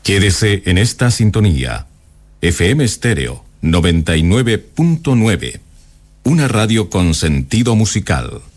Quédese en esta sintonía. FM Estéreo 99.9. Una radio con sentido musical.